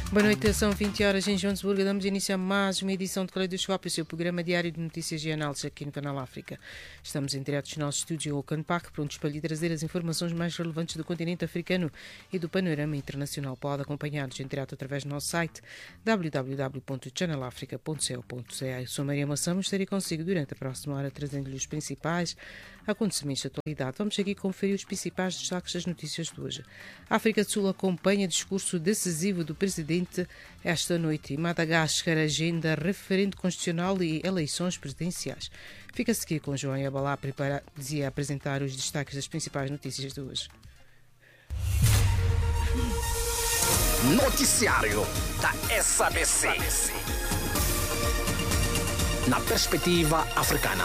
Boa noite, são 20 horas em Joanesburgo. Damos início a mais uma edição de Caleidoscópio, o seu programa diário de notícias e análises aqui no Canal África. Estamos em direto dos nossos estúdios em Auckland Park, prontos para lhe trazer as informações mais relevantes do continente africano e do panorama internacional. Pode acompanhar-nos em direto através do nosso site www.channelafrica.co.za. Eu sou Maria Massamo, estarei consigo durante a próxima hora trazendo-lhe os principais acontecimentos de atualidade. Vamos aqui conferir os principais destaques das notícias de hoje. A África do Sul acompanha discurso decisivo do presidente esta noite. E Madagascar agenda referendo constitucional e eleições presidenciais. Fica-se aqui com João Abalá a apresentar os destaques das principais notícias de hoje. Noticiário da SABC. Na perspectiva africana.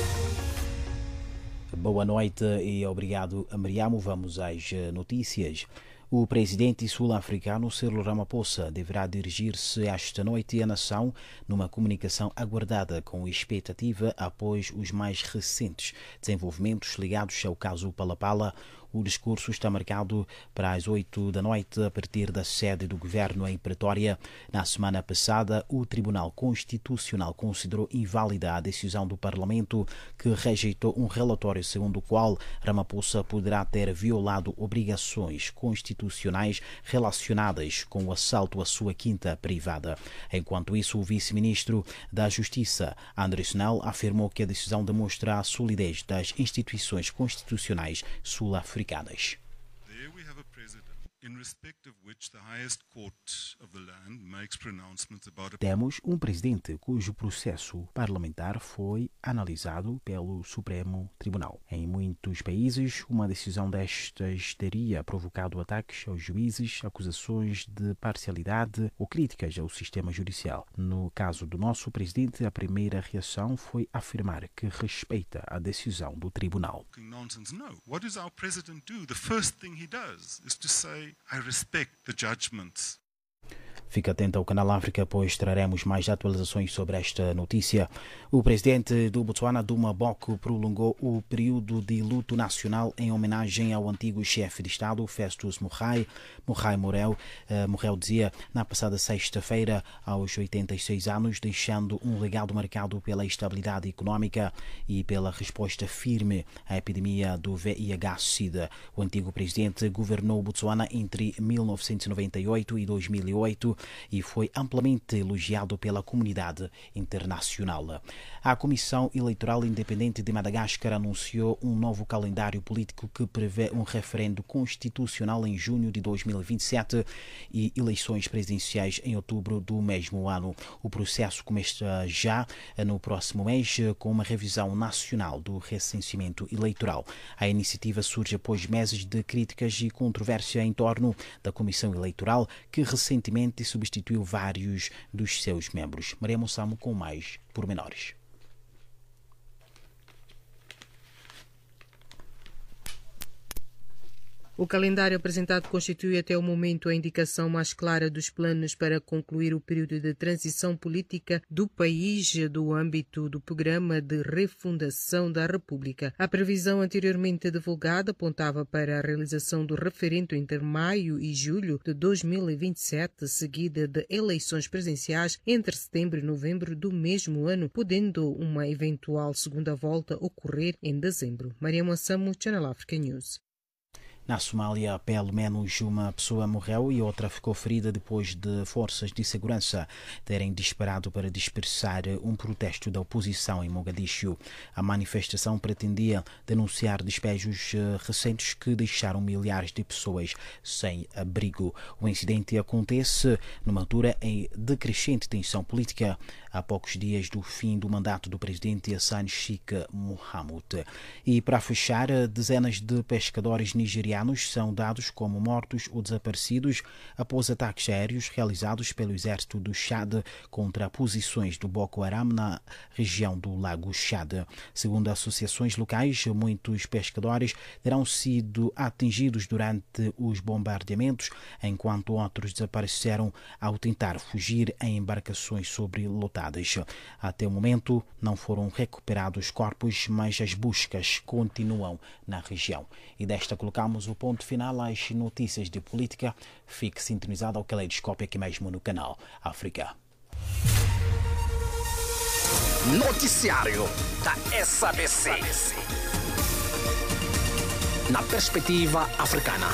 Boa noite e obrigado, Mariamo. Vamos às notícias. O presidente sul-africano Cyril Ramaphosa deverá dirigir-se esta noite à nação numa comunicação aguardada com expectativa após os mais recentes desenvolvimentos ligados ao caso Palapala. O discurso está marcado para as 8 da noite a partir da sede do governo em Pretória. Na semana passada, o Tribunal Constitucional considerou inválida a decisão do Parlamento que rejeitou um relatório segundo o qual Ramaphosa poderá ter violado obrigações constitucionais relacionadas com o assalto à sua quinta privada. Enquanto isso, o vice-ministro da Justiça, André Snell, afirmou que a decisão demonstra a solidez das instituições constitucionais sul-africanas. There we have a president in respect of which the highest court of the land makes pronouncements about a... Temos um presidente cujo processo parlamentar foi analisado pelo Supremo Tribunal. Em muitos países, uma decisão destas teria provocado ataques aos juízes, acusações de parcialidade ou críticas ao sistema judicial. No caso do nosso presidente, a primeira reação foi afirmar que respeita a decisão do tribunal. Nonsense. No. What does our president do? The first thing he does is to say, I respect the judgments. Fica atento ao Canal África, pois traremos mais atualizações sobre esta notícia. O presidente do Botswana, Duma Boko, prolongou o período de luto nacional em homenagem ao antigo chefe de Estado, Festus Mogae. Mogae morreu, dizia, na passada sexta-feira, aos 86 anos, deixando um legado marcado pela estabilidade económica e pela resposta firme à epidemia do VIH-Sida. O antigo presidente governou o Botswana entre 1998 e 2008 e foi amplamente elogiado pela comunidade internacional. A Comissão Eleitoral Independente de Madagascar anunciou um novo calendário político que prevê um referendo constitucional em junho de 2027 e eleições presidenciais em outubro do mesmo ano. O processo começa já no próximo mês com uma revisão nacional do recenseamento eleitoral. A iniciativa surge após meses de críticas e controvérsia em torno da Comissão Eleitoral, que recentemente substituiu vários dos seus membros. Maria Mossamo com mais pormenores. O calendário apresentado constitui até o momento a indicação mais clara dos planos para concluir o período de transição política do país do âmbito do Programa de Refundação da República. A previsão anteriormente divulgada apontava para a realização do referendo entre maio e julho de 2027, seguida de eleições presidenciais entre setembro e novembro do mesmo ano, podendo uma eventual segunda volta ocorrer em dezembro. Maria Massamo, Channel Africa News. Na Somália, pelo menos uma pessoa morreu e outra ficou ferida depois de forças de segurança terem disparado para dispersar um protesto da oposição em Mogadiscio. A manifestação pretendia denunciar despejos recentes que deixaram milhares de pessoas sem abrigo. O incidente acontece numa altura em decrescente tensão política, há poucos dias do fim do mandato do presidente Hassan Sheikh Mohamud. E para fechar, dezenas de pescadores nigerianos são dados como mortos ou desaparecidos após ataques aéreos realizados pelo exército do Chad contra posições do Boko Haram na região do Lago Chad. Segundo associações locais, muitos pescadores terão sido atingidos durante os bombardeamentos, enquanto outros desapareceram ao tentar fugir em embarcações sobrelotadas. Até o momento não foram recuperados corpos, mas as buscas continuam na região. E desta colocamos damos o ponto final às notícias de política. Fique sintonizado ao Caleidoscópio aqui mesmo no canal África. Noticiário da SABC. Na perspectiva africana.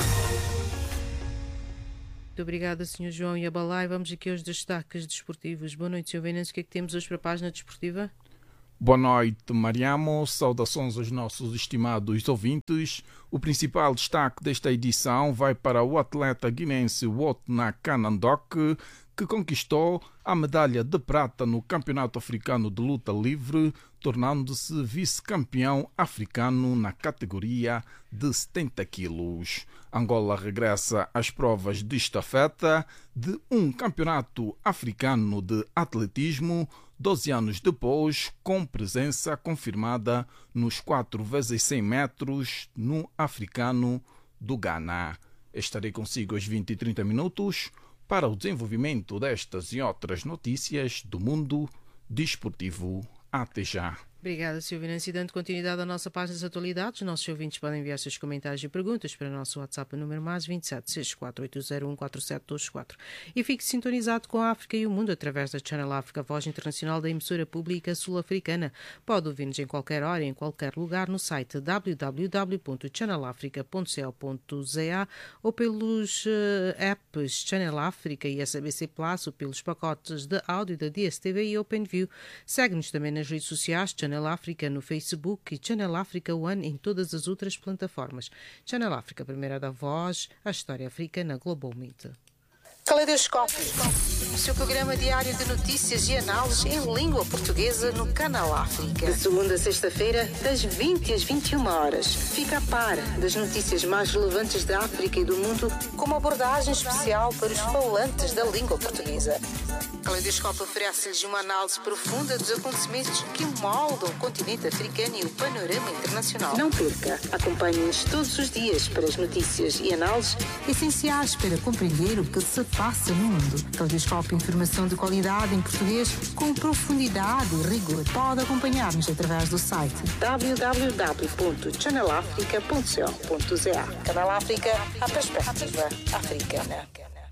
Muito obrigada, Sr. João Yabalai. Vamos aqui aos destaques desportivos. Boa noite, Sr. Venâncio. O que é que temos hoje para a página desportiva? Boa noite, Mariamo. Saudações aos nossos estimados ouvintes. O principal destaque desta edição vai para o atleta guinense Wotna Kanandok, que conquistou a medalha de prata no Campeonato Africano de Luta Livre, tornando-se vice-campeão africano na categoria de 70 quilos. Angola regressa às provas de estafeta de um Campeonato Africano de Atletismo, 12 anos depois, com presença confirmada nos 4x100 metros no Africano do Ghana. Estarei consigo às 20h30 para o desenvolvimento destas e outras notícias do mundo desportivo. Até já. Obrigada, Sr. Venâncio. Dando continuidade à nossa página das atualidades, nossos ouvintes podem enviar seus comentários e perguntas para o nosso WhatsApp, número mais 27 64 801 4724. E fique sintonizado com a África e o mundo através da Channel África, voz internacional da emissora pública sul-africana. Pode ouvir-nos em qualquer hora e em qualquer lugar no site www.channelafrica.co.za ou pelos apps Channel África e SABC Plus ou pelos pacotes de áudio da DSTV e OpenView. Segue-nos também nas redes sociais, Channel África no Facebook e Channel África One em todas as outras plataformas. Channel África, primeira da voz, a história africana globalmente. Caleidoscópio, o seu programa diário de notícias e análises em língua portuguesa no Canal África. De segunda a sexta-feira, das 20 às 21 horas. Fica a par das notícias mais relevantes da África e do mundo, com uma abordagem especial para os falantes da língua portuguesa. Caleidoscópio oferece-lhes uma análise profunda dos acontecimentos que moldam o continente africano e o panorama internacional. Não perca, acompanhe-nos todos os dias para as notícias e análises essenciais para compreender o que se passa no mundo. Caleidoscópio, informação de qualidade em português com profundidade e rigor. Pode acompanhar-nos através do site www.channelafrica.co.za. Canal África, a perspectiva africana.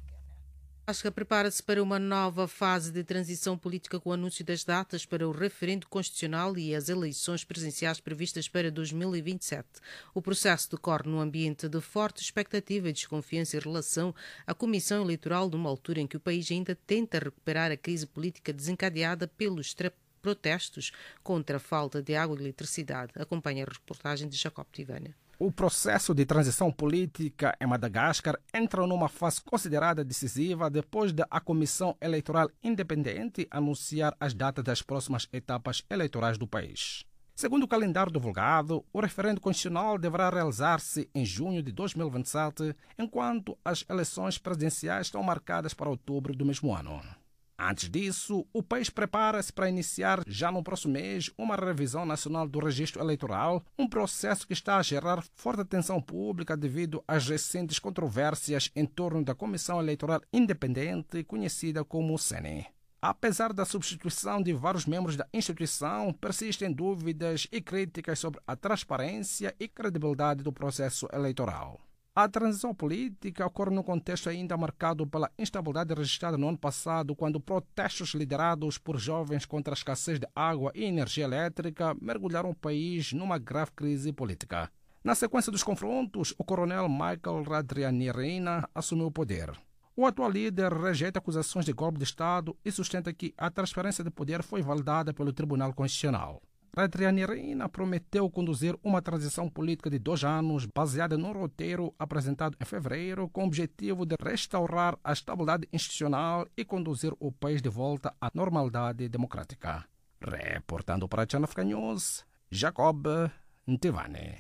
África prepara-se para uma nova fase de transição política com o anúncio das datas para o referendo constitucional e as eleições presidenciais previstas para 2027. O processo decorre num ambiente de forte expectativa e desconfiança em relação à Comissão Eleitoral, numa altura em que o país ainda tenta recuperar a crise política desencadeada pelos protestos contra a falta de água e eletricidade. Acompanhe a reportagem de Jacob Tivana. O processo de transição política em Madagascar entra numa fase considerada decisiva depois de a Comissão Eleitoral Independente anunciar as datas das próximas etapas eleitorais do país. Segundo o calendário divulgado, o referendo constitucional deverá realizar-se em junho de 2027, enquanto as eleições presidenciais estão marcadas para outubro do mesmo ano. Antes disso, o país prepara-se para iniciar, já no próximo mês, uma revisão nacional do registro eleitoral, um processo que está a gerar forte atenção pública devido às recentes controvérsias em torno da Comissão Eleitoral Independente, conhecida como CENI. Apesar da substituição de vários membros da instituição, persistem dúvidas e críticas sobre a transparência e credibilidade do processo eleitoral. A transição política ocorre num contexto ainda marcado pela instabilidade registrada no ano passado, quando protestos liderados por jovens contra a escassez de água e energia elétrica mergulharam o país numa grave crise política. Na sequência dos confrontos, o coronel Michael Randrianirina assumiu o poder. O atual líder rejeita acusações de golpe de Estado e sustenta que a transferência de poder foi validada pelo Tribunal Constitucional. Randrianirina prometeu conduzir uma transição política de 2 anos baseada no roteiro apresentado em fevereiro, com o objetivo de restaurar a estabilidade institucional e conduzir o país de volta à normalidade democrática. Reportando para a Channel Africa News, Jacob Ntivane.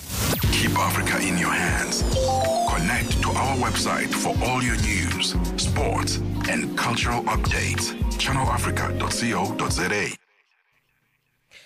Keep Africa in your hands. Connect to our website for all your news, sports, and cultural updates. channelafrica.co.za.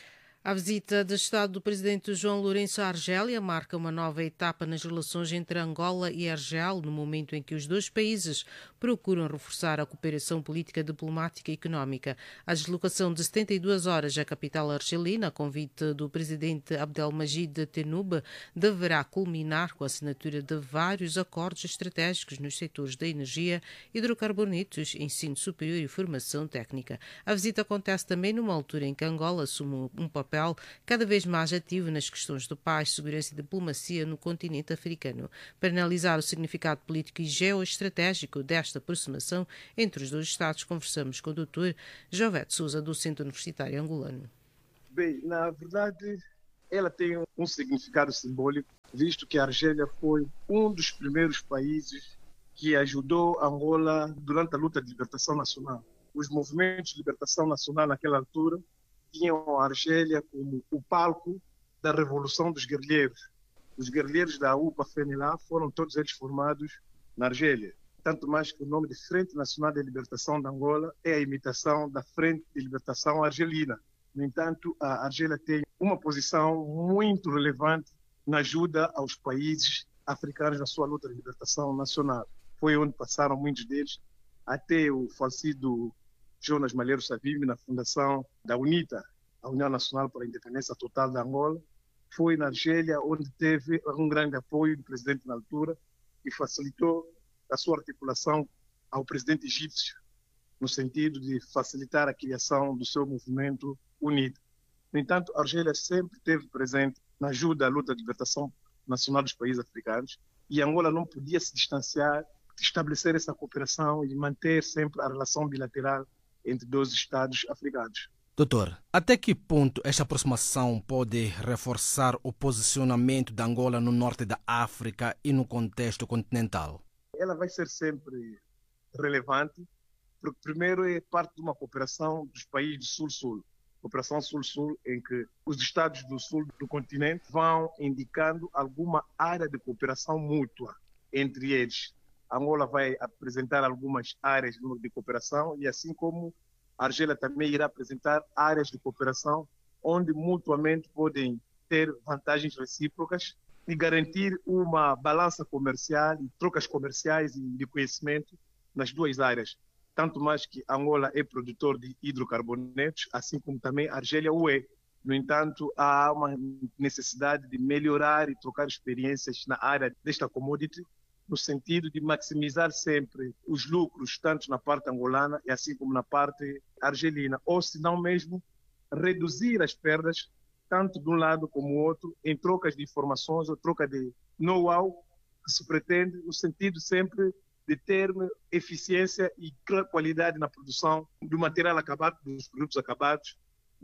A visita de Estado do presidente João Lourenço à Argélia marca uma nova etapa nas relações entre Angola e Argel, no momento em que os dois países procuram reforçar a cooperação política, diplomática e económica. A deslocação de 72 horas à capital argelina, a convite do presidente Abdelmajid Tebboune, deverá culminar com a assinatura de vários acordos estratégicos nos setores da energia, hidrocarbonetos, ensino superior e formação técnica. A visita acontece também numa altura em que Angola assume um papel cada vez mais ativo nas questões de paz, segurança e diplomacia no continente africano. Para analisar o significado político e geoestratégico desta aproximação entre os dois Estados, conversamos com o Dr. Jovete Sousa, do Centro Universitário Angolano. Bem, na verdade, ela tem um significado simbólico, visto que a Argélia foi um dos primeiros países que ajudou Angola durante a luta de libertação nacional. Os movimentos de libertação nacional naquela altura tinham a Argélia como o palco da Revolução dos Guerrilheiros. Os guerrilheiros da UPA-FNLA foram todos eles formados na Argélia. Tanto mais que o nome de Frente Nacional de Libertação de Angola é a imitação da Frente de Libertação Argelina. No entanto, a Argélia tem uma posição muito relevante na ajuda aos países africanos na sua luta de libertação nacional. Foi onde passaram muitos deles, até o falecido Jonas Malheiro Savimbi, na fundação da UNITA, a União Nacional para a Independência Total de Angola. Foi na Argélia onde teve um grande apoio do presidente na altura e facilitou a sua articulação ao presidente egípcio, no sentido de facilitar a criação do seu movimento UNITA. No entanto, a Argélia sempre esteve presente na ajuda à luta de libertação nacional dos países africanos e Angola não podia se distanciar, estabelecer essa cooperação e manter sempre a relação bilateral entre dois Estados africanos. Doutor, até que ponto esta aproximação pode reforçar o posicionamento de Angola no norte da África e no contexto continental? Ela vai ser sempre relevante, porque primeiro é parte de uma cooperação dos países do Sul-Sul. Cooperação Sul-Sul em que os Estados do Sul do continente vão indicando alguma área de cooperação mútua entre eles. Angola vai apresentar algumas áreas de cooperação e assim como a Argélia também irá apresentar áreas de cooperação onde mutuamente podem ter vantagens recíprocas e garantir uma balança comercial e trocas comerciais e de conhecimento nas duas áreas. Tanto mais que Angola é produtor de hidrocarbonetos, assim como também a Argélia o é. No entanto, há uma necessidade de melhorar e trocar experiências na área desta commodity, no sentido de maximizar sempre os lucros, tanto na parte angolana e assim como na parte argelina, ou se não mesmo reduzir as perdas, tanto de um lado como do outro, em trocas de informações ou troca de know-how que se pretende, no sentido sempre de ter eficiência e qualidade na produção do material acabado, dos produtos acabados,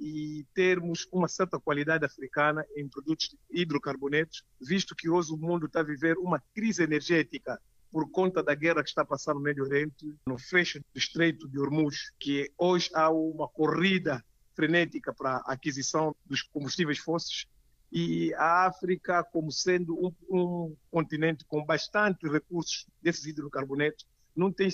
e termos uma certa qualidade africana em produtos de hidrocarbonetos, visto que hoje o mundo está a viver uma crise energética por conta da guerra que está passando no Médio Oriente, no fecho do Estreito de Hormuz, que hoje há uma corrida frenética para a aquisição dos combustíveis fósseis, e a África, como sendo um continente com bastante recursos desses hidrocarbonetos, não tem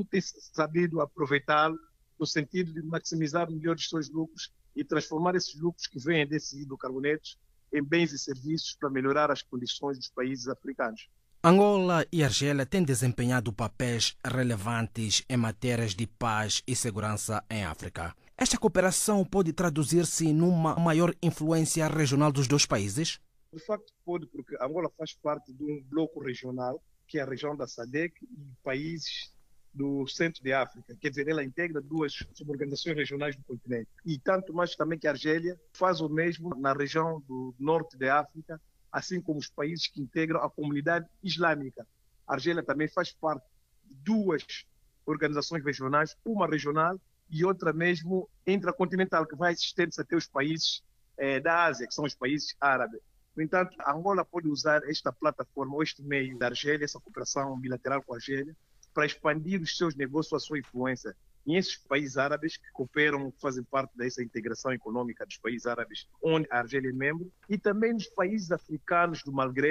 sabido aproveitá-lo no sentido de maximizar melhor os seus lucros e transformar esses lucros que vêm desses hidrocarbonetos em bens e serviços para melhorar as condições dos países africanos. Angola e Argélia têm desempenhado papéis relevantes em matérias de paz e segurança em África. Esta cooperação pode traduzir-se numa maior influência regional dos dois países? De facto pode, porque Angola faz parte de um bloco regional, que é a região da SADC e países do centro de África. Quer dizer, ela integra duas suborganizações regionais do continente. E tanto mais também que a Argélia faz o mesmo na região do norte de África, assim como os países que integram a comunidade islâmica. A Argélia também faz parte de duas organizações regionais, uma regional e outra mesmo intracontinental, que vai estender-se até os países da Ásia, que são os países árabes. No entanto, a Angola pode usar esta plataforma, ou este meio da Argélia, essa cooperação bilateral com a Argélia, para expandir os seus negócios, a sua influência. E esses países árabes que cooperam, fazem parte dessa integração econômica dos países árabes, onde a Argélia é membro, e também nos países africanos do Maghreb,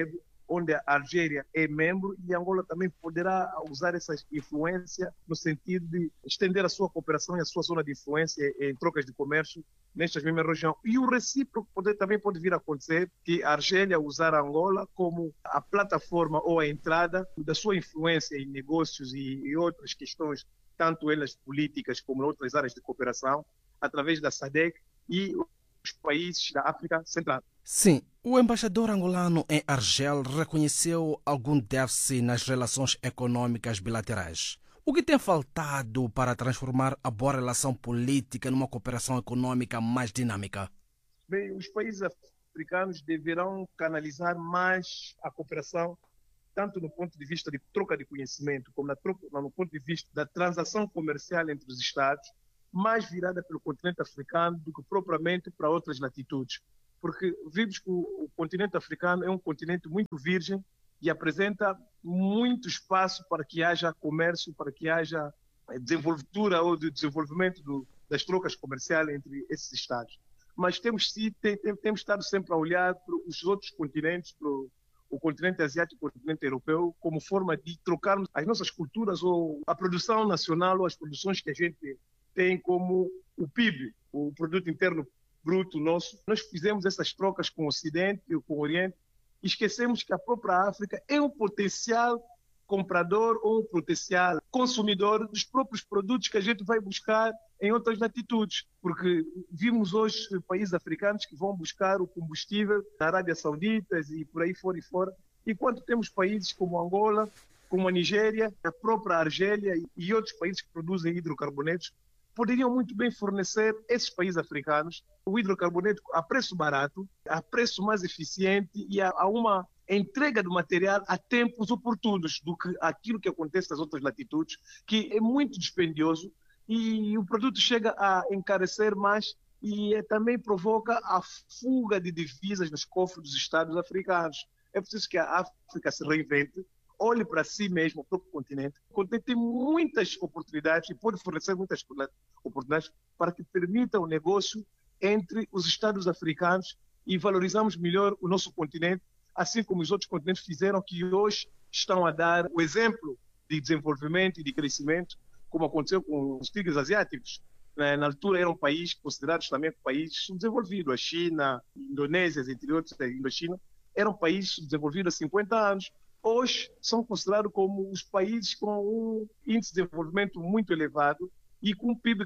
onde a Argélia é membro, e Angola também poderá usar essa influência no sentido de estender a sua cooperação e a sua zona de influência em trocas de comércio nestas mesmas regiões. E o recíproco também pode vir a acontecer, que a Argélia usar a Angola como a plataforma ou a entrada da sua influência em negócios e outras questões, tanto elas políticas como outras áreas de cooperação, através da SADC e os países da África Central. Sim, o embaixador angolano em Argel reconheceu algum déficit nas relações econômicas bilaterais. O que tem faltado para transformar a boa relação política numa cooperação econômica mais dinâmica? Bem, os países africanos deverão canalizar mais a cooperação, tanto no ponto de vista de troca de conhecimento, como no ponto de vista da transação comercial entre os Estados, mais virada pelo continente africano do que propriamente para outras latitudes. Porque vimos que o continente africano é um continente muito virgem e apresenta muito espaço para que haja comércio, para que haja desenvoltura ou desenvolvimento das trocas comerciais entre esses Estados. Mas temos estado sempre a olhar para os outros continentes, para o continente asiático e o continente europeu, como forma de trocarmos as nossas culturas ou a produção nacional ou as produções que a gente tem, como o PIB, o Produto Interno Bruto nosso. Nós fizemos essas trocas com o Ocidente e com o Oriente e esquecemos que a própria África é um potencial comprador ou um potencial consumidor dos próprios produtos que a gente vai buscar em outras latitudes. Porque vimos hoje países africanos que vão buscar o combustível na Arábia Saudita e por aí fora. Enquanto temos países como Angola, como a Nigéria, a própria Argélia e outros países que produzem hidrocarbonetos, poderiam muito bem fornecer esses países africanos o hidrocarboneto a preço barato, a preço mais eficiente e a uma entrega do material a tempos oportunos do que aquilo que acontece nas outras latitudes, que é muito dispendioso e o produto chega a encarecer mais e também provoca a fuga de divisas nos cofres dos Estados africanos. É preciso que a África se reinvente, olhe para si mesmo, o próprio continente. O continente tem muitas oportunidades e pode fornecer muitas oportunidades para que permita o negócio entre os Estados africanos e valorizamos melhor o nosso continente, assim como os outros continentes fizeram, que hoje estão a dar o exemplo de desenvolvimento e de crescimento, como aconteceu com os tigres asiáticos. Na altura eram países considerados também países subdesenvolvidos. A China, a Indonésia, entre outros, a Indochina, eram países subdesenvolvidos há 50 anos. Hoje são considerados como os países com um índice de desenvolvimento muito elevado e com um PIB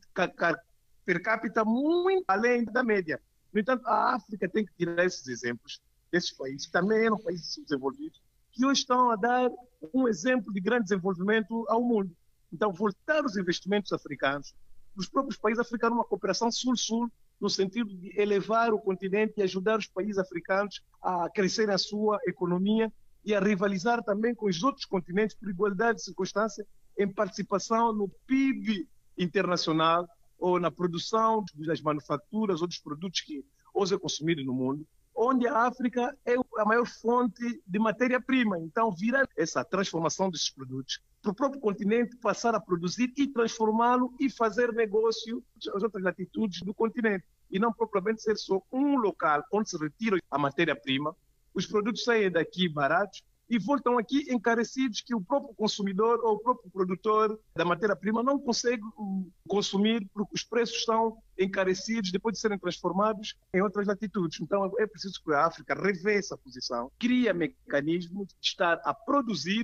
per capita muito além da média. No entanto, a África tem que tirar esses exemplos desses países, que também eram países subdesenvolvidos, que hoje estão a dar um exemplo de grande desenvolvimento ao mundo. Então, voltar os investimentos africanos, dos próprios países africanos, uma cooperação sul-sul, no sentido de elevar o continente e ajudar os países africanos a crescer a sua economia e a rivalizar também com os outros continentes por igualdade de circunstância em participação no PIB internacional ou na produção das manufaturas ou dos produtos que hoje é consumido no mundo, onde a África é a maior fonte de matéria-prima. Então, vira essa transformação desses produtos para o próprio continente passar a produzir e transformá-lo e fazer negócio nas outras latitudes do continente. E não propriamente ser só um local onde se retira a matéria-prima, os produtos saem daqui baratos e voltam aqui encarecidos, que o próprio consumidor ou o próprio produtor da matéria-prima não consegue consumir porque os preços estão encarecidos depois de serem transformados em outras latitudes. Então é preciso que a África reveja essa posição, cria mecanismos de estar a produzir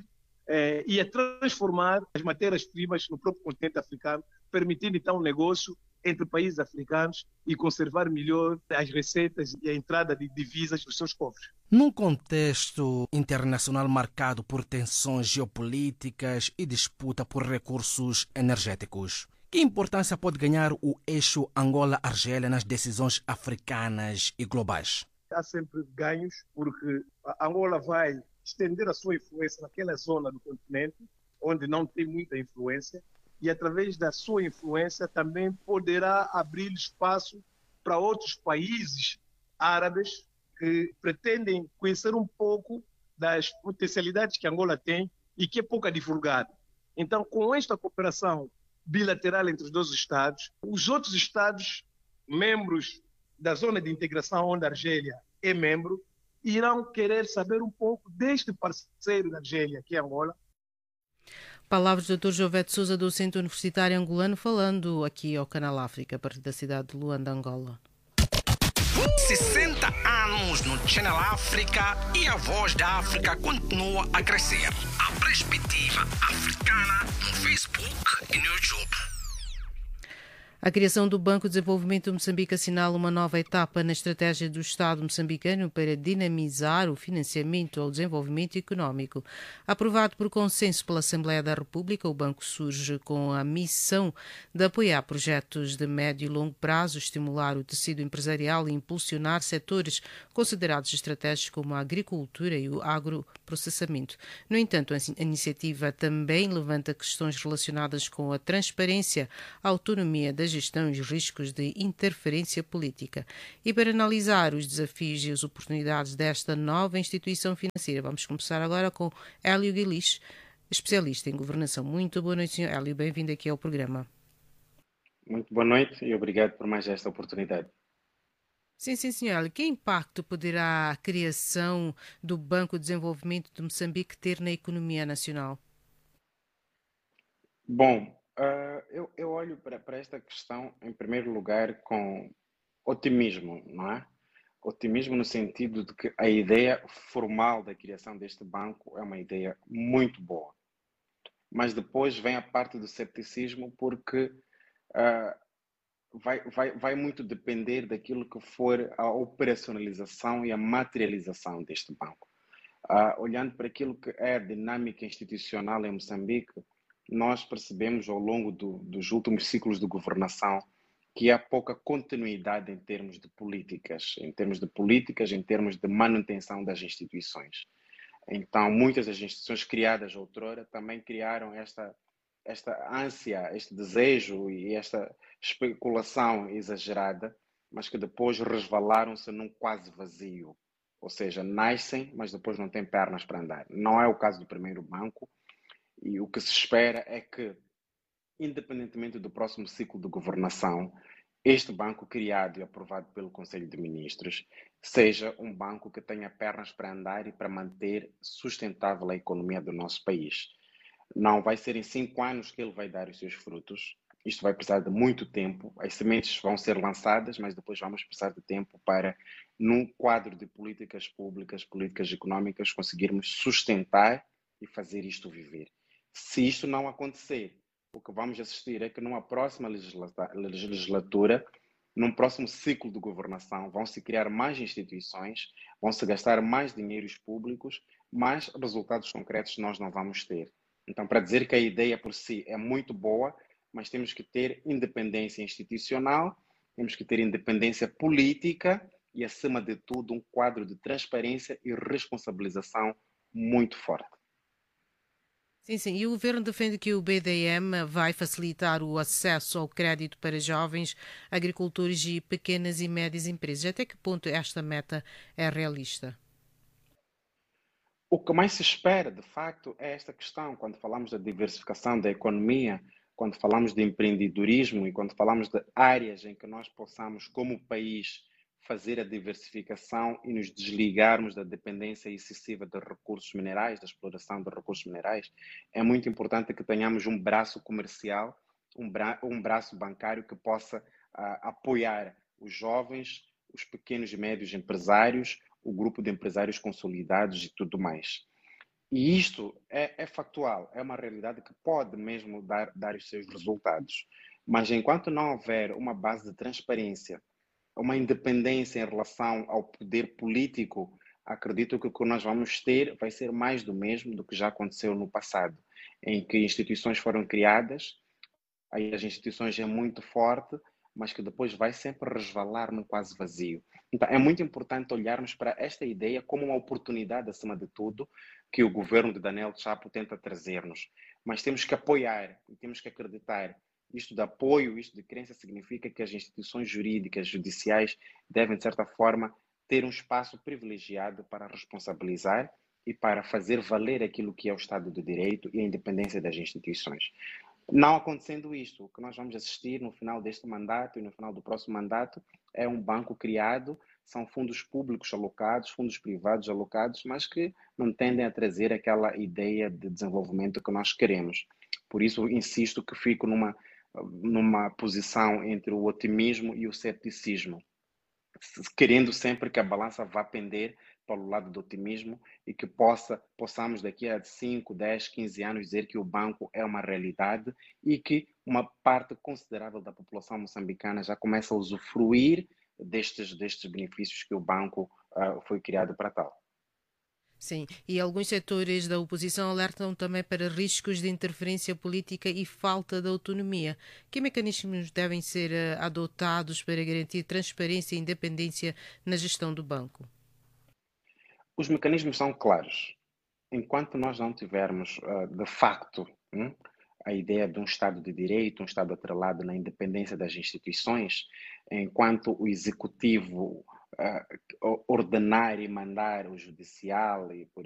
e a transformar as matérias-primas no próprio continente africano, permitindo então um negócio entre países africanos e conservar melhor as receitas e a entrada de divisas dos seus cofres. Num contexto internacional marcado por tensões geopolíticas e disputa por recursos energéticos, que importância pode ganhar o eixo Angola-Argélia nas decisões africanas e globais? Há sempre ganhos, porque a Angola vai estender a sua influência naquela zona do continente, onde não tem muita influência, e através da sua influência também poderá abrir espaço para outros países árabes que pretendem conhecer um pouco das potencialidades que Angola tem e que é pouco divulgada. Então, com esta cooperação bilateral entre os dois Estados, os outros Estados membros da zona de integração onde a Argélia é membro irão querer saber um pouco deste parceiro da Argélia, que é Angola. Palavras do Dr. Jovete Souza, docente universitário angolano, falando aqui ao Canal África, a partir da cidade de Luanda, Angola. 60 anos no Channel África e a voz da África continua a crescer. A perspectiva africana no Facebook e no YouTube. A criação do Banco de Desenvolvimento de Moçambique assinala uma nova etapa na estratégia do Estado moçambicano para dinamizar o financiamento ao desenvolvimento económico. Aprovado por consenso pela Assembleia da República, o banco surge com a missão de apoiar projetos de médio e longo prazo, estimular o tecido empresarial e impulsionar setores considerados estratégicos como a agricultura e o agroprocessamento. No entanto, a iniciativa também levanta questões relacionadas com a transparência, a autonomia da gestão e os riscos de interferência política. E para analisar os desafios e as oportunidades desta nova instituição financeira, vamos começar agora com Hélio Guilis, especialista em governação. Muito boa noite, Sr. Hélio. Bem-vindo aqui ao programa. Muito boa noite e obrigado por mais esta oportunidade. Sim, Sr. Que impacto poderá a criação do Banco de Desenvolvimento de Moçambique ter na economia nacional? Bom, eu olho para esta questão, em primeiro lugar, com otimismo, não é? Otimismo no sentido de que a ideia formal da criação deste banco é uma ideia muito boa. Mas depois vem a parte do cepticismo, porque vai muito depender daquilo que for a operacionalização e a materialização deste banco. Olhando para aquilo que é a dinâmica institucional em Moçambique, nós percebemos ao longo dos últimos ciclos de governação que há pouca continuidade em termos de políticas, em termos de manutenção das instituições. Então, muitas das instituições criadas outrora também criaram esta ânsia, este desejo e esta especulação exagerada, mas que depois resvalaram-se num quase vazio. Ou seja, nascem, mas depois não têm pernas para andar. Não é o caso do primeiro banco. E o que se espera é que, independentemente do próximo ciclo de governação, este banco criado e aprovado pelo Conselho de Ministros seja um banco que tenha pernas para andar e para manter sustentável a economia do nosso país. Não vai ser em 5 anos que ele vai dar os seus frutos. Isto vai precisar de muito tempo. As sementes vão ser lançadas, mas depois vamos precisar de tempo para, num quadro de políticas públicas, políticas económicas, conseguirmos sustentar e fazer isto viver. Se isto não acontecer, o que vamos assistir é que numa próxima legislatura, num próximo ciclo de governação, vão se criar mais instituições, vão se gastar mais dinheiros públicos, mas resultados concretos nós não vamos ter. Então, para dizer que a ideia por si é muito boa, mas temos que ter independência institucional, temos que ter independência política e, acima de tudo, um quadro de transparência e responsabilização muito forte. Sim. E o governo defende que o BDM vai facilitar o acesso ao crédito para jovens, agricultores e pequenas e médias empresas. Até que ponto esta meta é realista? O que mais se espera, de facto, é esta questão. Quando falamos da diversificação da economia, quando falamos de empreendedorismo e quando falamos de áreas em que nós possamos, como país, fazer a diversificação e nos desligarmos da dependência excessiva de recursos minerais, da exploração de recursos minerais, é muito importante que tenhamos um braço comercial, um braço bancário que possa apoiar os jovens, os pequenos e médios empresários, o grupo de empresários consolidados e tudo mais. E isto é factual, é uma realidade que pode mesmo dar os seus resultados. Mas enquanto não houver uma base de transparência, uma independência em relação ao poder político, acredito que o que nós vamos ter vai ser mais do mesmo do que já aconteceu no passado, em que instituições foram criadas, aí as instituições é muito forte, mas que depois vai sempre resvalar num quase vazio. Então, é muito importante olharmos para esta ideia como uma oportunidade, acima de tudo, que o governo de Daniel Chapo tenta trazer-nos. Mas temos que apoiar e temos que acreditar. Isto de apoio, isto de crença, significa que as instituições jurídicas, judiciais, devem, de certa forma, ter um espaço privilegiado para responsabilizar e para fazer valer aquilo que é o Estado de Direito e a independência das instituições. Não acontecendo isto, o que nós vamos assistir no final deste mandato e no final do próximo mandato é um banco criado são fundos públicos alocados, fundos privados alocados, mas que não tendem a trazer aquela ideia de desenvolvimento que nós queremos. Por isso, insisto que fico numa posição entre o otimismo e o ceticismo, querendo sempre que a balança vá pender para o lado do otimismo e que possamos daqui a 5, 10, 15 anos dizer que o banco é uma realidade e que uma parte considerável da população moçambicana já começa a usufruir destes benefícios que o banco foi criado para tal. Sim, e alguns setores da oposição alertam também para riscos de interferência política e falta de autonomia. Que mecanismos devem ser adotados para garantir transparência e independência na gestão do banco? Os mecanismos são claros. Enquanto nós não tivermos, de facto, a ideia de um Estado de Direito, um Estado atrelado na independência das instituições, enquanto o Executivo ordenar e mandar o Judicial e por